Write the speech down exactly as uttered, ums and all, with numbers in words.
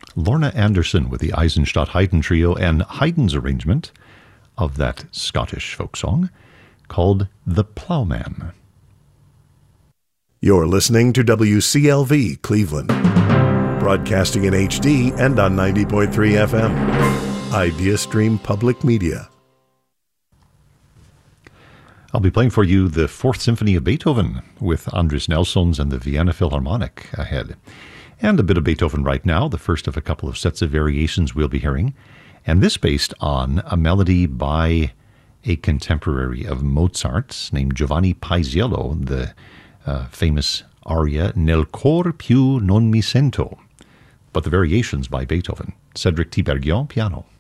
Lorna Anderson with the Eisenstadt Haydn Trio and Haydn's arrangement of that Scottish folk song called The Ploughman. You're listening to W C L V Cleveland, broadcasting in H D and on ninety point three F M. IdeaStream Public Media. I'll be playing for you the Fourth Symphony of Beethoven with Andris Nelsons and the Vienna Philharmonic ahead. And a bit of Beethoven right now, the first of a couple of sets of variations we'll be hearing. And this based on a melody by a contemporary of Mozart's named Giovanni Paisiello, the uh, famous aria Nel cor più non mi sento. But the variations by Beethoven. Cedric Tiberghien, piano.